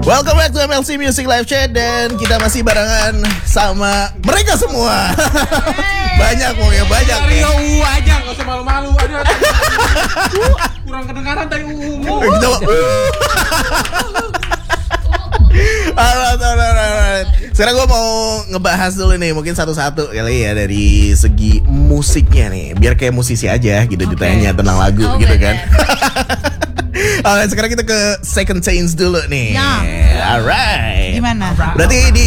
Welcome back to MLC Music Live Chat. Dan kita masih barengan sama mereka semua. Banyak pokoknya, banyak ya. Aja, gak usah malu-malu. Ada kurang kedengaran tadi Alright. Sekarang gue mau ngebahas dulu nih, mungkin satu-satu kali ya dari segi musiknya nih, biar kayak musisi aja gitu, ditanya tentang lagu gitu kan. Alright, sekarang kita ke Second Chance dulu nih. Alright. Gimana? Berarti di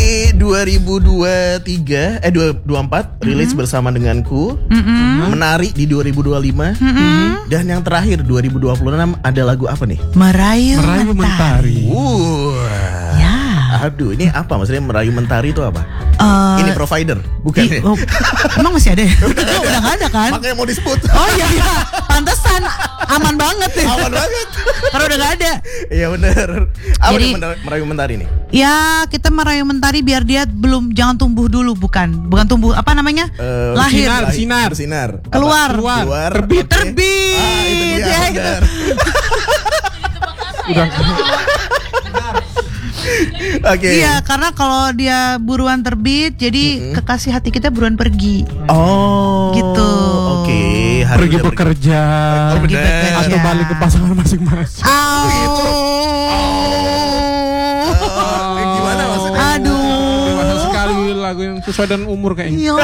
2024 rilis bersama denganku. Menari di 2025. Dan yang terakhir 2026 ada lagu apa nih? Merayu Mentari. Aduh, ini apa maksudnya merayu mentari itu apa? Ini provider, bukan ya? Emang masih ada ya? Udah gak ada kan? Makanya mau disebut. Oh iya, pantesan aman banget nih. Aman banget. Karena udah gak ada. Iya benar. Apa Jadi, merayu mentari nih? Ya, kita merayu mentari biar dia jangan tumbuh dulu, bukan tumbuh, apa namanya? Lahir. Bersinar. Keluar. Terbit. Terbit. Itu dia, benar. Udah. Oke. Iya, karena kalau dia buruan terbit, jadi kekasih hati kita buruan pergi. Oh. Gitu. Oke. Pergi bekerja. Pergi bekerja. Atau balik ke pasangan masing-masing. Gimana maksudnya? Aduh. Dewasa sekali lagu yang sesuai dengan umur kayaknya. Iya.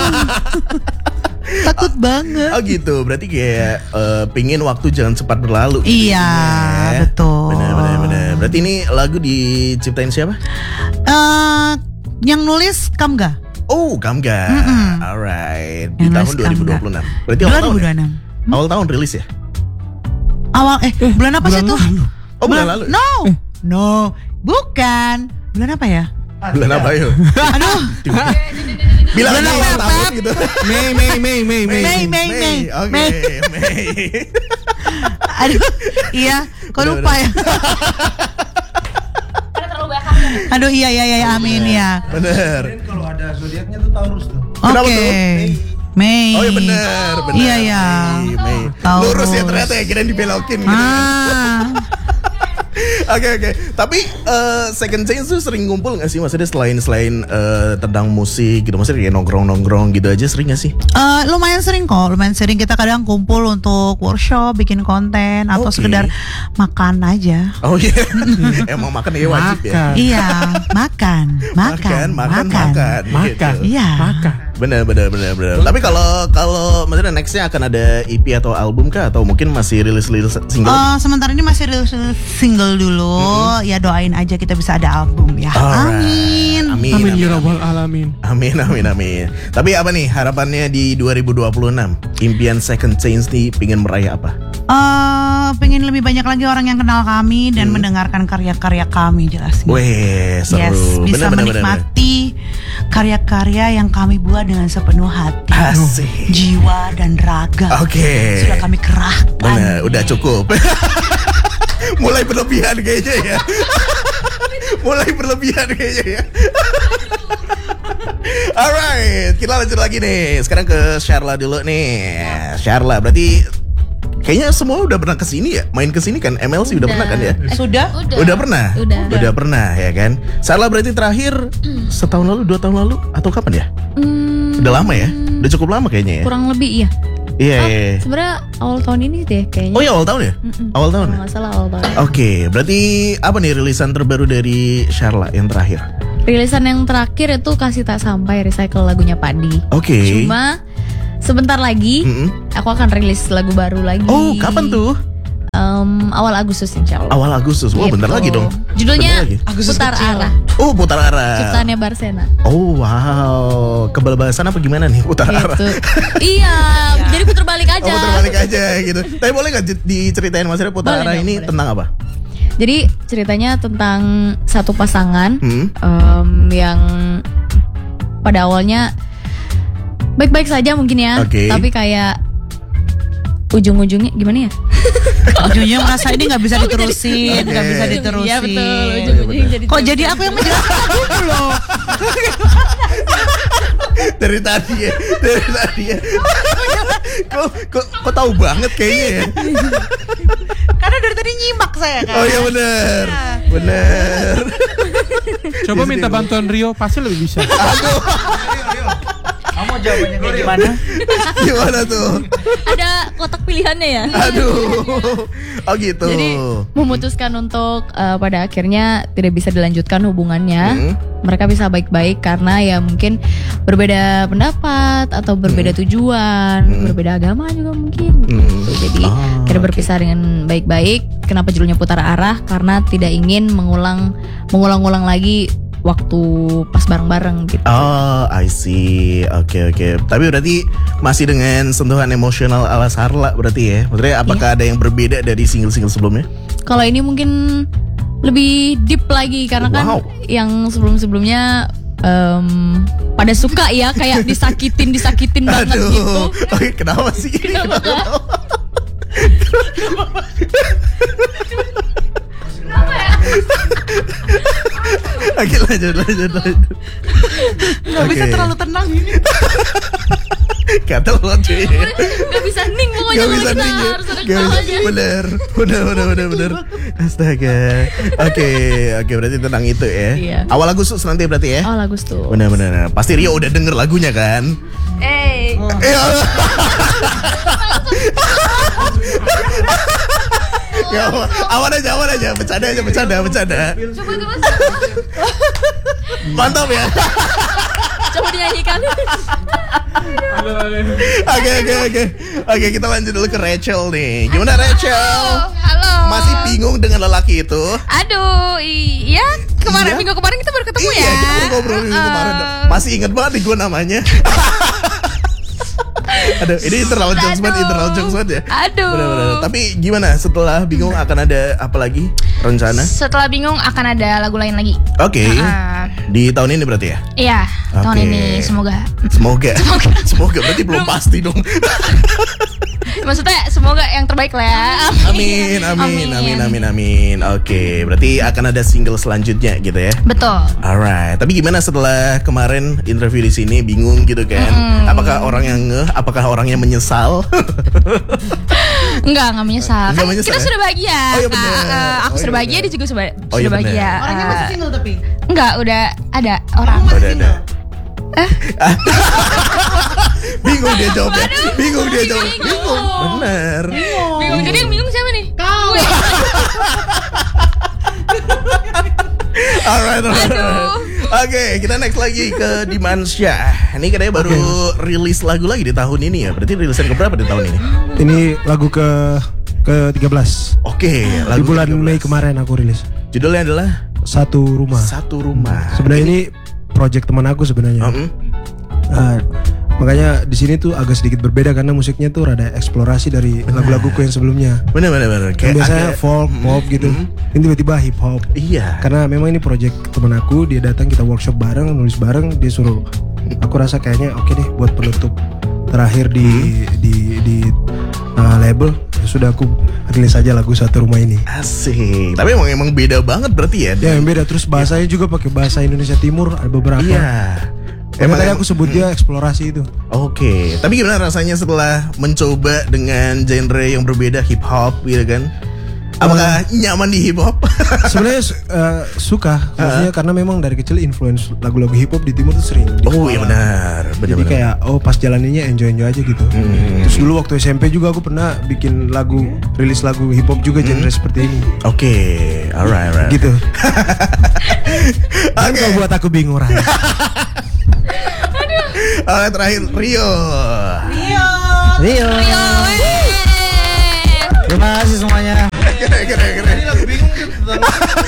Takut banget. Oh gitu, berarti kayak pingin waktu jangan cepat berlalu. Iya, betul. Benar. Berarti ini lagu diciptain siapa? Yang nulis Kamga. Oh, Kamga. Alright. Di Yang tahun nulis 2026. Berarti awal tahun. 2026. Awal tahun rilis ya? Bulan apa sih tuh? Oh, bulan lalu. No, bukan. Bulan apa ya? Bulan apa yuk? Aduh. Bilang Bulan awal apa? tahun gitu. Mei. Oke, Mei. Aduh, iya. Kok lupa ya? Aduh, iya, amin ya. Bener. Kalau ada zodiaknya tuh Taurus tuh. Kenapa tuh? Mei. Oh ya benar. Iya. Mei. Lurus ya ternyata ya, kirain dibelokin gitu. Oke. Tapi Second Chance tuh sering ngumpul gak sih? Maksudnya selain tentang musik gitu, maksudnya kayak nongkrong gitu aja sering gak sih? Lumayan sering kok. Kita kadang kumpul untuk workshop, bikin konten, atau sekedar makan aja. Oh iya. Emang makan ya wajib ya. Iya, makan. Gitu. Iya. Bener. Tapi kalau maksudnya nextnya akan ada EP atau album kah? Atau mungkin masih rilis single? Sementara ini masih rilis single dulu. Ya doain aja kita bisa ada album ya. Alright. Amin ya rabbal alamin. Amin. Tapi apa nih harapannya di 2026? Impian Second Chance nih pengen meraih apa? Pengen lebih banyak lagi orang yang kenal kami dan mendengarkan karya-karya kami jelasnya. Weh, seru. Yes, bisa menikmati karya-karya yang kami buat dengan sepenuh hati, Asik. jiwa dan raga. Oke. Sudah kami kerahkan. Bener, udah cukup. Mulai berlebihan kayaknya ya. Alright, kita lanjut lagi nih. Sekarang ke Sharla dulu nih. Sharla, berarti kayaknya semua udah pernah kesini ya? Main kesini kan? MLC udah pernah kan ya? Sudah? Udah pernah? Udah Pernah ya kan? Sharla berarti terakhir setahun lalu, 2 tahun lalu? Atau kapan ya? Udah lama ya? Udah cukup lama kayaknya ya? kurang lebih iya. Iya. Sebenarnya awal tahun ini deh kayaknya. Oh ya awal tahun ya? Awal tahun. Kalau nggak salah awal tahun. Oke, berarti apa nih rilisan terbaru dari Sharla yang terakhir? Rilisan yang terakhir itu Kasih Tak Sampai, recycle lagunya Padi. Oke. Cuma sebentar lagi aku akan rilis lagu baru lagi. Oh, kapan tuh? Awal Agustus insya Allah. Awal Agustus. Wah, bentar lagi dong. Judulnya Bentar lagi. Putar Arah. Oh, Putar Arah. Ciptaannya Barsena. Oh, wow. Kebal-balasan apa gimana nih Putar Arah? Gitu. Iya, jadi putar balik aja. Oh, putar balik aja gitu. Tapi boleh gak diceritain maksudnya Putar Arah ini boleh. tentang apa? Jadi ceritanya tentang satu pasangan yang pada awalnya baik-baik saja mungkin ya, tapi kayak ujung-ujungnya gimana ya? Ujungnya merasa ini nggak bisa diterusin, nggak bisa diterusin. Iya betul, ujung-ujungnya jadi. Kok jadi aku yang menjelaskan dulu loh? Dari tadi ya. Kok tahu banget kayaknya ya? Karena dari tadi nyimak saya kan. Oh iya benar. Bener. Coba minta bantuan Rio, pasti lebih bisa. Kamu jawabannya kayak gimana? Gimana tuh? Ada kotak pilihannya ya. Aduh. Oh gitu. Jadi memutuskan untuk pada akhirnya tidak bisa dilanjutkan hubungannya. Mereka bisa baik-baik karena ya mungkin berbeda pendapat atau berbeda tujuan, berbeda agama juga mungkin. Gitu. Jadi kita berpisah dengan baik-baik. Kenapa judulnya Putar Arah? Karena tidak ingin mengulang-ulang lagi waktu pas bareng-bareng gitu. Oh, I see. Oke. Tapi berarti masih dengan sentuhan emosional ala Sarla berarti ya? Maksudnya apakah ada yang berbeda dari single-single sebelumnya? Kalau ini mungkin lebih deep lagi karena kan yang sebelum-sebelumnya pada suka ya kayak disakitin banget gitu. Oke, kenapa sih? Kenapa? Oke, lanjut. Gak bisa terlalu tenang ini. Kata lo cuy. Gak bisa ning pokoknya. Gak bisa ning ya. Harus ada kepalanya. Bener. Astaga. Oke, berarti tentang itu ya. Iya. Awal Agustus nanti berarti ya. Awal Agustus. Bener. Pasti Rio udah denger lagunya kan? Ya, awan aja, bercanda. Coba. Mantap ya. Coba dinyanyikan. Oke, kita lanjut dulu ke Rachel nih. Gimana Rachel? Halo. Masih bingung dengan lelaki itu? Aduh, iya. Iya? Minggu kemarin kita baru ketemu ya. Iya, kita ngobrol minggu kemarin. Masih inget banget nih gue namanya. Aduh, ini internal jokes banget ya. Aduh. Bener. Tapi gimana setelah bingung akan ada apa lagi rencana? Setelah bingung akan ada lagu lain lagi. Oke. Di tahun ini berarti ya? Iya, tahun Oke. ini semoga. Semoga berarti belum pasti dong. Maksudnya semoga yang terbaik lah ya. Amin. Oke, berarti akan ada single selanjutnya gitu ya? Betul. Alright, tapi gimana setelah kemarin interview di sini bingung gitu kan? Apakah orang yang apakah orang yang menyesal? Enggak menyesal. Enggak Kan menyesal kita ya? sudah bahagia. Oh, iya bener. Aku sudah bahagia, dia juga sudah iya bahagia. Orangnya masih single tapi. Enggak, udah ada orang. Udah ada. Bingung dia jawabnya. Bingung. Bener. Bingung. Jadi yang bingung siapa nih? Kau. Alright. Oke, kita next lagi ke Dimansyah. Ini katanya baru rilis lagu lagi di tahun ini ya. Berarti rilisan keberapa di tahun ini? Ini lagu ke-13. Oke, Di lagu bulan 13. Mei kemarin aku rilis. Judulnya adalah Satu Rumah. Satu Rumah. Sebenarnya ini project teman aku sebenarnya. Makanya di sini tuh agak sedikit berbeda karena musiknya tuh rada eksplorasi dari lagu-laguku yang sebelumnya. Bener. Kan biasanya folk, pop gitu. Ini tiba-tiba hip hop. Iya. Karena memang ini project teman aku, dia datang kita workshop bareng, nulis bareng, dia suruh. Aku rasa kayaknya oke deh buat penutup terakhir di label. Ya sudah aku rilis aja lagu Satu Rumah ini. Asik. Tapi emang beda banget berarti ya? Ya yang beda, terus bahasanya juga pakai bahasa Indonesia Timur ada beberapa. Iya. Emang tadi aku sebut dia eksplorasi itu. Oke. Tapi gimana rasanya setelah mencoba dengan genre yang berbeda, hip hop gitu kan? Apakah nyaman di hip hop? Sebenarnya suka, maksudnya karena memang dari kecil influence lagu-lagu hip hop di timur tuh sering. Oh iya benar. Jadi kayak pas jalaninnya enjoy aja gitu. Terus dulu waktu SMP juga aku pernah bikin rilis lagu hip hop juga genre seperti ini. Oke, alright. Gitu. Kalau buat aku bingung Ray. Alright, terakhir Rio. Terima kasih semuanya. Keren. Ini lagu bingung kan tentang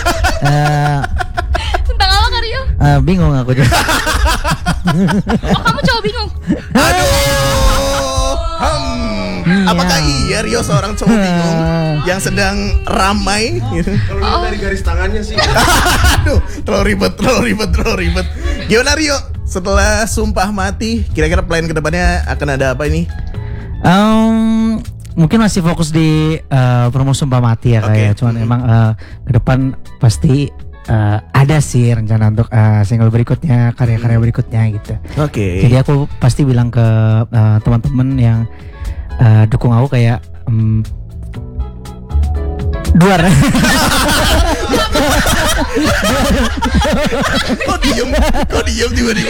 Tentang apa Kak Rio? bingung aku juga. Oh, kamu cowok bingung. Aduh. Apakah iya Rio seorang cowok bingung yang sedang ramai? Kalau dari garis tangannya sih. Aduh, terlalu ribet. Gimana Rio? Setelah Sumpah Mati, kira-kira plan kedepannya akan ada apa ini? Mungkin masih fokus di promo Sumpah Mati ya kayak. Cuman emang ke depan pasti ada sih rencana untuk single berikutnya, karya-karya berikutnya gitu. Oke. Jadi aku pasti bilang ke teman-teman yang dukung aku kayak duar. Kok diem tiba-tiba?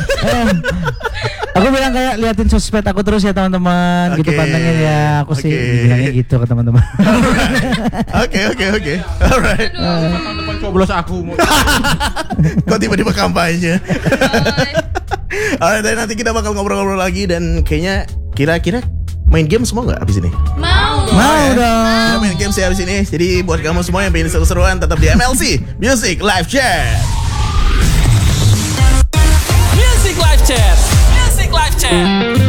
Aku bilang kayak liatin sosmed aku terus ya teman-teman, gitu pantengin ya. Aku sih bilangnya gitu ke teman-teman. Oke. Alright. Tahun depan coblos aku mau. Kok tiba-tiba kampanye? Alright, dan nanti kita bakal ngobrol-ngobrol lagi dan kayaknya kira-kira main game semua nggak abis ini? Mau. Dong. Kita main game sih abis ini. Jadi buat kamu semua yang pengen seru-seruan tetap di MLC Music Live Chat. Music Live Chat.